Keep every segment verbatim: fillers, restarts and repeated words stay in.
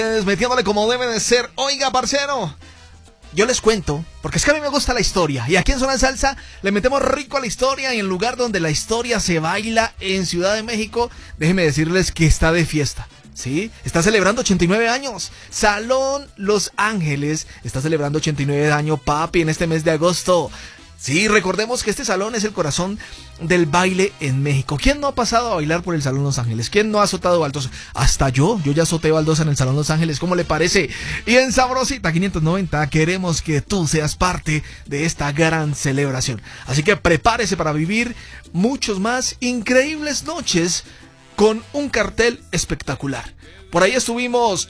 Metiéndole como debe de ser. Oiga, parcero, yo les cuento, porque es que a mí me gusta la historia. Y aquí en Zona Salsa le metemos rico a la historia. Y en lugar donde la historia se baila en Ciudad de México, déjenme decirles que está de fiesta. Sí, está celebrando ochenta y nueve años. Salón Los Ángeles está celebrando ochenta y nueve años, papi, en este mes de agosto. Sí, recordemos que este salón es el corazón del baile en México. ¿Quién no ha pasado a bailar por el Salón Los Ángeles? ¿Quién no ha azotado baldosa? Hasta yo, yo ya azoté baldosa en el Salón Los Ángeles, ¿cómo le parece? Y en Sabrosita quinientos noventa queremos que tú seas parte de esta gran celebración. Así que prepárese para vivir muchos más increíbles noches con un cartel espectacular. Por ahí estuvimos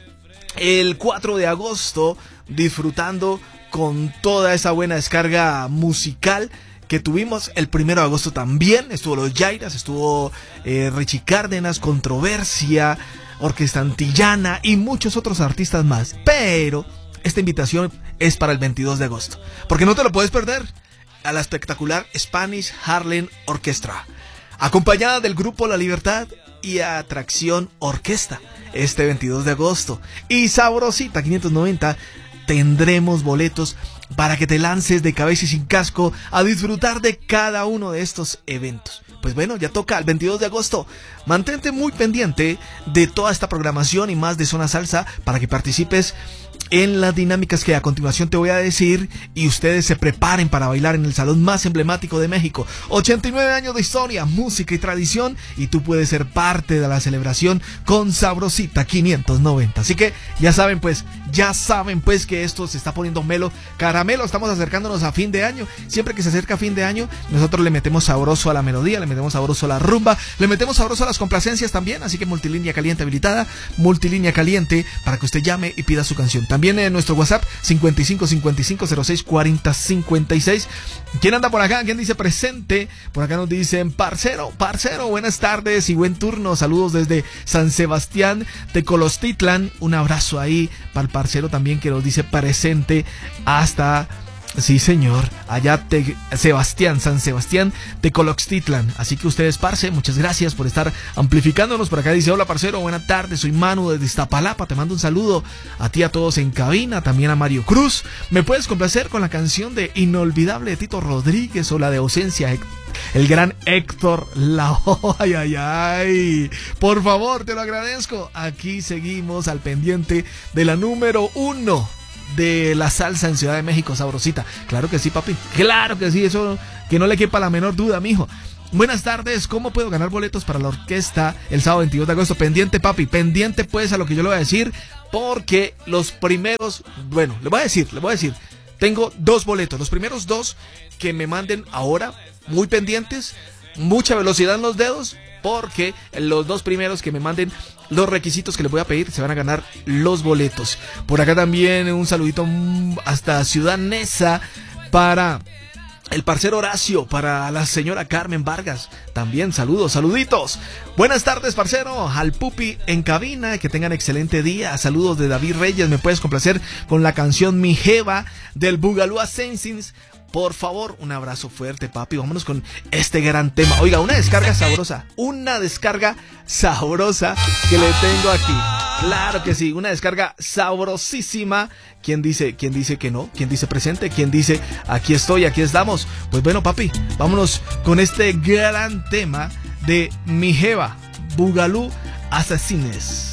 el cuatro de agosto disfrutando con toda esa buena descarga musical que tuvimos. El primero de agosto también estuvo Los Yairas, estuvo eh, Richie Cárdenas, Controversia, Orquesta Antillana y muchos otros artistas más. Pero esta invitación es para el veintidós de agosto, porque no te lo puedes perder, a la espectacular Spanish Harlem Orchestra, acompañada del grupo La Libertad y Atracción Orquesta, este veintidós de agosto. Y Sabrosita quinientos noventa tendremos boletos para que te lances de cabeza y sin casco a disfrutar de cada uno de estos eventos. Pues bueno, ya toca el veintidós de agosto. Mantente muy pendiente de toda esta programación y más de Zona Salsa para que participes en las dinámicas que a continuación te voy a decir y ustedes se preparen para bailar en el salón más emblemático de México. ochenta y nueve años de historia, música y tradición, y tú puedes ser parte de la celebración con Sabrosita quinientos noventa. Así que ya saben pues, ya saben pues que esto se está poniendo melo, caramelo. Estamos acercándonos a fin de año. Siempre que se acerca fin de año, nosotros le metemos sabroso a la melodía, le metemos sabroso a la rumba, le metemos sabroso a las complacencias también. Así que multilínea caliente habilitada, multilínea caliente para que usted llame y pida su canción. También en nuestro WhatsApp cincuenta y cinco cincuenta y cinco cero seis cuarenta cincuenta y seis. ¿Quién anda por acá? ¿Quién dice presente? Por acá nos dicen parcero, parcero, buenas tardes y buen turno. Saludos desde San Sebastián de Colostitlan. Un abrazo ahí para el parcero también que nos dice presente hasta... Sí, señor, allá te Sebastián, San Sebastián de Coloxtitlan. Así que ustedes, parce, muchas gracias por estar amplificándonos. Por acá dice, hola parcero, buena tarde, soy Manu desde Iztapalapa, te mando un saludo a ti, a todos en cabina, también a Mario Cruz. ¿Me puedes complacer con la canción de Inolvidable de Tito Rodríguez o la de Ausencia, el gran Héctor Lavoe? Ay, ay, ay, por favor, te lo agradezco. Aquí seguimos al pendiente de la número uno de la salsa en Ciudad de México, Sabrosita. Claro que sí, papi, claro que sí, eso que no le quepa la menor duda, mijo. Buenas tardes, ¿cómo puedo ganar boletos para la orquesta el sábado veintidós de agosto? Pendiente, papi, pendiente pues a lo que yo le voy a decir, porque los primeros, bueno, le voy a decir, le voy a decir, tengo dos boletos, los primeros dos que me manden ahora, muy pendientes, mucha velocidad en los dedos, porque los dos primeros que me manden los requisitos que les voy a pedir se van a ganar los boletos. Por acá también un saludito hasta Ciudad Neza para el parcero Horacio, para la señora Carmen Vargas. También saludos, saluditos. Buenas tardes, parcero, al Pupi en cabina, que tengan excelente día. Saludos de David Reyes, me puedes complacer con la canción Mi Jeva del Bugalú Assassins. Por favor, un abrazo fuerte, papi. Vámonos con este gran tema. Oiga, una descarga sabrosa. Una descarga sabrosa que le tengo aquí. Claro que sí, una descarga sabrosísima. ¿Quién dice, quién dice que no? ¿Quién dice presente? ¿Quién dice aquí estoy, aquí estamos? Pues bueno, papi, vámonos con este gran tema de Mi Jeva, Bugalú Assassins.